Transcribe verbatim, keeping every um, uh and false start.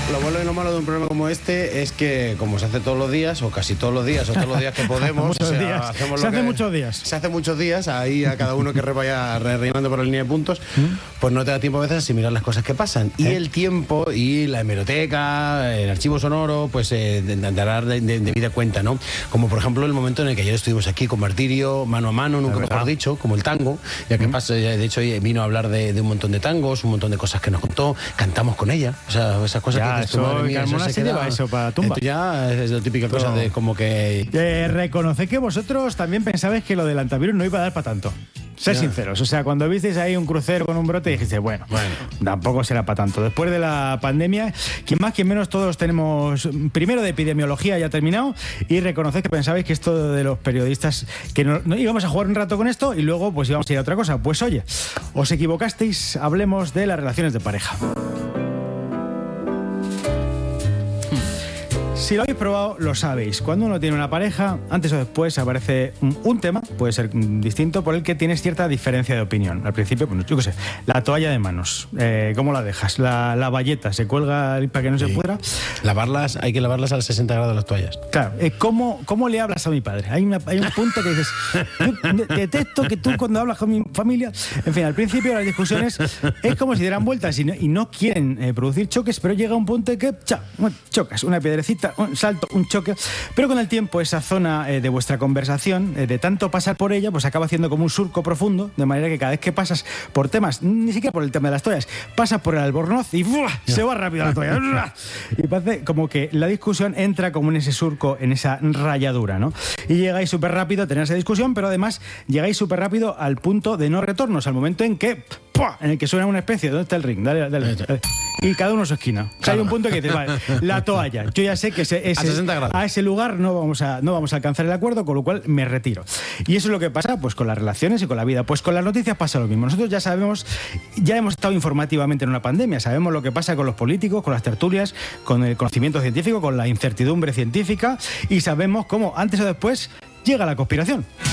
lo bueno y lo malo de un programa como este es que, como se hace todos los días, o casi todos los días, o todos los días que podemos, muchos o sea, días. hacemos Se lo hace que, muchos días. Se hace muchos días, ahí a cada uno que vaya rellenando por la línea de puntos, ¿Mm? Pues no te da tiempo a veces a asimilar las cosas que pasan. Y ¿Eh? el tiempo y la hemeroteca, el archivo sonoro, pues eh, dará de, de, de vida cuenta, ¿no? Como por ejemplo el momento en el que ayer estuvimos aquí con Martirio, mano a mano, nunca mejor dicho, como el tango, ya que ¿Mm? pasa, de hecho vino a hablar de, de un montón de tangos, un montón de cosas que nos contó, cantamos con ella, o sea, esas cosas ya, que eso, madre mía, eso se, se queda, lleva eso para tumba. Ya es la típica cosa no. de como que... Eh, reconoced que vosotros también pensabais que lo del antivirus no iba a dar para tanto. Ser yeah. sinceros, o sea, cuando visteis ahí un crucero con un brote dijiste, bueno, bueno, tampoco será para tanto. Después de la pandemia, quien más, quien menos, todos tenemos, primero de epidemiología ya terminado, y reconoced que pensabais que esto de los periodistas, que no, no íbamos a jugar un rato con esto y luego pues íbamos a ir a otra cosa. Pues oye, os equivocasteis, hablemos de las relaciones de pareja. Si lo habéis probado, lo sabéis. Cuando uno tiene una pareja, antes o después aparece un, un tema, puede ser distinto, por el que tienes cierta diferencia de opinión. Al principio, pues yo qué sé, la toalla de manos, eh, ¿cómo la dejas? La, la bayeta, ¿se cuelga para que no sí. se pudra? Lavarlas, hay que lavarlas a los sesenta grados las toallas. Claro, eh, ¿cómo, ¿cómo le hablas a mi padre? Hay, una, hay un punto que dices, yo detesto que tú cuando hablas con mi familia... En fin, al principio las discusiones es como si dieran vueltas y no, y no quieren eh, producir choques, pero llega un punto en que, cha, chocas, una piedrecita, un salto, un choque, pero con el tiempo esa zona eh, de vuestra conversación, eh, de tanto pasar por ella, pues acaba haciendo como un surco profundo, de manera que cada vez que pasas por temas, ni siquiera por el tema de las toallas, pasas por el albornoz y ¡buah! Se va rápido la toalla. Y parece como que la discusión entra como en ese surco, en esa rayadura, ¿no? Y llegáis súper rápido a tener esa discusión, pero además llegáis súper rápido al punto de no retorno, al momento en que ¡pua! En el que suena una especie, ¿dónde está el ring? Dale, dale, dale. Y cada uno a su esquina. Claro. O sea, hay un punto que dices, vale, la toalla. Yo ya sé que ese, ese, a, a ese lugar no vamos, a, no vamos a alcanzar el acuerdo, con lo cual me retiro. Y eso es lo que pasa pues con las relaciones y con la vida. Pues con las noticias pasa lo mismo. Nosotros ya sabemos, ya hemos estado informativamente en una pandemia, sabemos lo que pasa con los políticos, con las tertulias, con el conocimiento científico, con la incertidumbre científica, y sabemos cómo antes o después llega la conspiración.